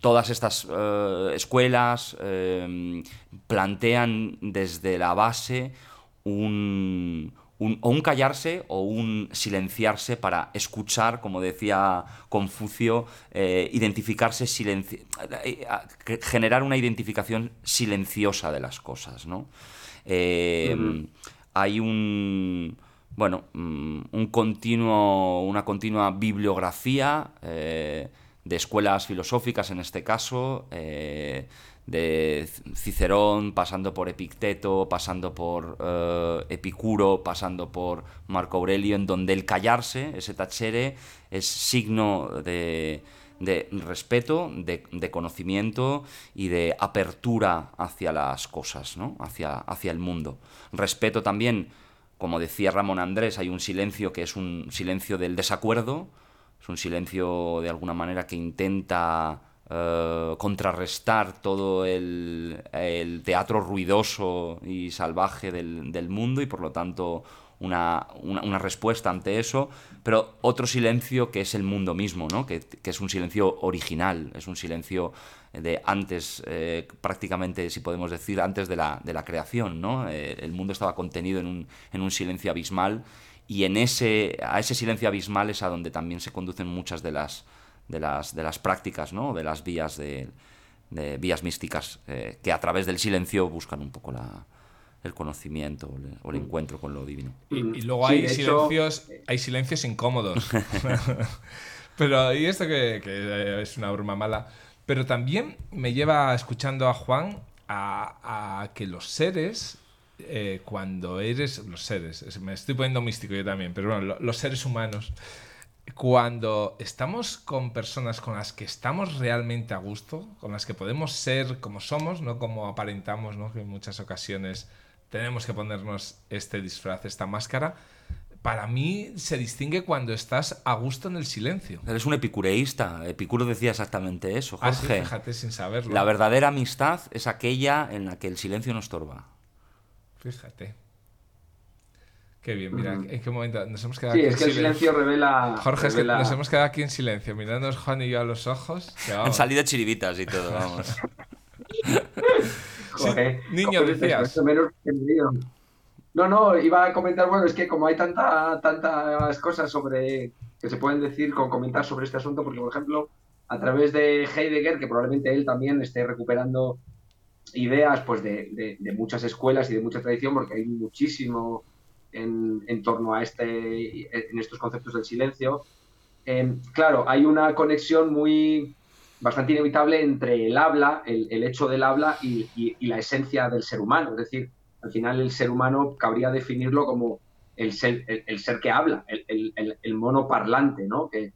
todas estas escuelas plantean desde la base o un callarse o un silenciarse para escuchar, como decía Confucio, identificarse, generar una identificación silenciosa de las cosas, ¿no? Hay una continua bibliografía de escuelas filosóficas, en este caso, de Cicerón, pasando por Epicteto, pasando por Epicuro, pasando por Marco Aurelio, en donde el callarse, ese tacere, es signo de respeto, de conocimiento y de apertura hacia las cosas, ¿no? Hacia el mundo. Respeto también, como decía Ramón Andrés, hay un silencio que es un silencio del desacuerdo, es un silencio de alguna manera que intenta contrarrestar todo el teatro ruidoso y salvaje del mundo, y por lo tanto una respuesta ante eso, pero otro silencio que es el mundo mismo, ¿no? que es un silencio original, es un silencio de antes, prácticamente, si podemos decir, antes de la creación, ¿no? El mundo estaba contenido en un silencio abismal, y a ese silencio abismal es a donde también se conducen muchas de las prácticas, ¿no? De las vías de vías místicas, que a través del silencio buscan un poco el conocimiento o el encuentro con lo divino. Y luego Sí, hay silencios incómodos. Pero y esto que es una broma mala. Pero también me lleva, escuchando a Juan, a que los seres, cuando eres... Los seres, me estoy poniendo místico yo también, pero bueno, los seres humanos, cuando estamos con personas con las que estamos realmente a gusto, con las que podemos ser como somos, no como aparentamos, ¿no? Que en muchas ocasiones tenemos que ponernos este disfraz, esta máscara. Para mí se distingue cuando estás a gusto en el silencio. Eres un epicureísta. Epicuro decía exactamente eso, Jorge. Sí, fíjate, sin saberlo. La verdadera amistad es aquella en la que el silencio no estorba. Fíjate. Qué bien, mira, en qué momento nos hemos quedado sí, aquí es que el silencio revela... Jorge, es que nos hemos quedado aquí en silencio, mirándonos Juan y yo a los ojos. Han salido chiribitas y todo, vamos. Joder, sí, niño, decías. Menos que no, iba a comentar, bueno, es que como hay tantas cosas que se pueden decir, comentar sobre este asunto, porque, por ejemplo, a través de Heidegger, que probablemente él también esté recuperando ideas pues de muchas escuelas y de mucha tradición, porque hay muchísimo en torno a en estos conceptos del silencio. Claro, hay una conexión bastante inevitable entre el habla, el hecho del habla y la esencia del ser humano. Es decir, al final el ser humano cabría definirlo como el ser que habla, el mono parlante, ¿no? Que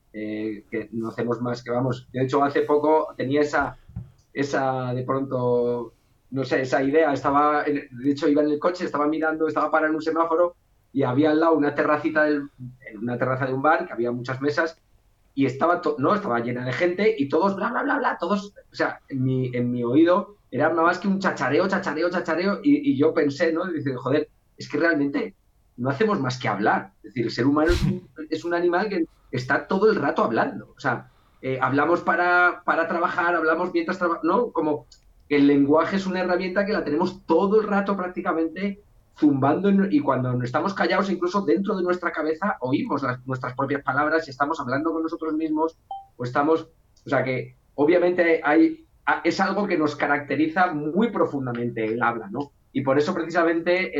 no hacemos más que, vamos, de hecho hace poco tenía esa de pronto, no sé, esa idea, de hecho iba en el coche, estaba parado en un semáforo y había al lado una terraza de un bar, que había muchas mesas, y estaba llena de gente y todos bla, bla, bla, bla, todos, o sea, en mi oído era nada más que un chachareo, y yo pensé, ¿no? Y dice, joder, es que realmente no hacemos más que hablar. Es decir, el ser humano es un animal que está todo el rato hablando. O sea, hablamos para trabajar, hablamos mientras trabajamos, ¿no? Como el lenguaje es una herramienta que la tenemos todo el rato prácticamente zumbando, y cuando estamos callados, incluso dentro de nuestra cabeza, oímos nuestras propias palabras y estamos hablando con nosotros mismos, o sea que obviamente es algo que nos caracteriza muy profundamente el habla, ¿no? Y por eso precisamente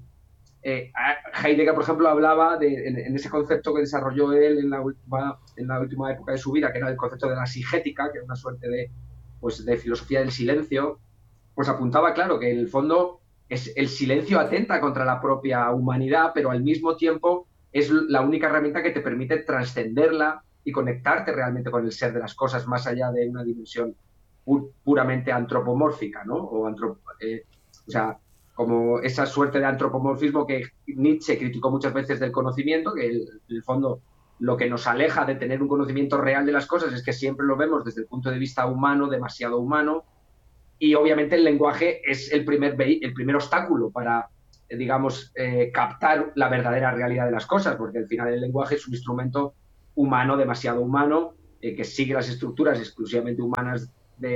Heidegger, por ejemplo, hablaba en ese concepto que desarrolló él en la última época de su vida, que era el concepto de la sigética, que era una suerte de filosofía del silencio, pues apuntaba, claro, que en el fondo el silencio atenta contra la propia humanidad, pero al mismo tiempo es la única herramienta que te permite trascenderla y conectarte realmente con el ser de las cosas, más allá de una dimensión puramente antropomórfica, ¿no? O sea, como esa suerte de antropomorfismo que Nietzsche criticó muchas veces del conocimiento, que en el fondo lo que nos aleja de tener un conocimiento real de las cosas es que siempre lo vemos desde el punto de vista humano, demasiado humano, y obviamente el lenguaje es el primer obstáculo para, digamos, captar la verdadera realidad de las cosas, porque al final el lenguaje es un instrumento humano, demasiado humano, que sigue las estructuras exclusivamente humanas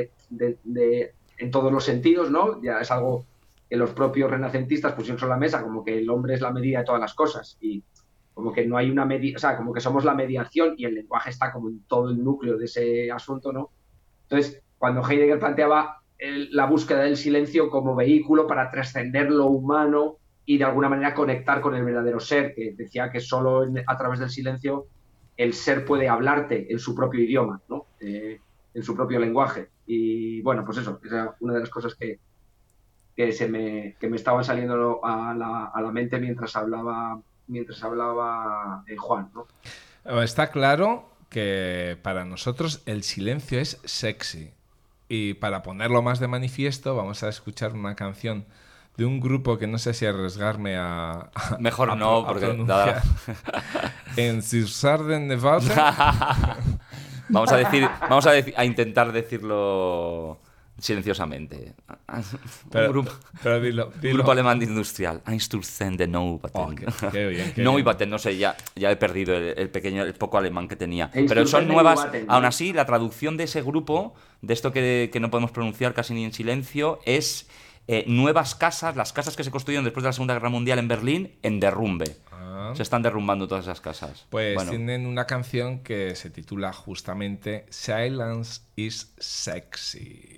en todos los sentidos, ¿no? Ya es algo que los propios renacentistas pusieron sobre la mesa, como que el hombre es la medida de todas las cosas, y como que no hay una medida, o sea, como que somos la mediación y el lenguaje está como en todo el núcleo de ese asunto, ¿no? Entonces, cuando Heidegger planteaba la búsqueda del silencio como vehículo para trascender lo humano y de alguna manera conectar con el verdadero ser, que decía que solo a través del silencio el ser puede hablarte en su propio idioma, ¿no? En su propio lenguaje. Y bueno, pues eso, esa es una de las cosas que me estaban saliendo a la mente mientras hablaba Juan, ¿no? Está claro que para nosotros el silencio es sexy. Y para ponerlo más de manifiesto, vamos a escuchar una canción de un grupo que no sé si arriesgarme Mejor no, porque nada. En Sirsarden Nevada. Vamos a intentar decirlo silenciosamente. Pero dilo. Un grupo alemán industrial. Einstürzende Neubauten. Qué bien. Neubauten, no sé, ya he perdido el poco alemán que tenía. Pero son nuevas. Aún así, la traducción de ese grupo, de esto que no podemos pronunciar casi ni en silencio, es nuevas casas, las casas que se construyeron después de la Segunda Guerra Mundial en Berlín, en derrumbe. Se están derrumbando todas esas casas. Pues tienen una canción que se titula justamente Silence is Sexy.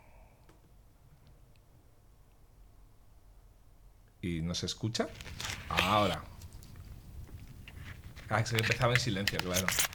¿Y no se escucha? Ahora. Es que empezaba en silencio, claro.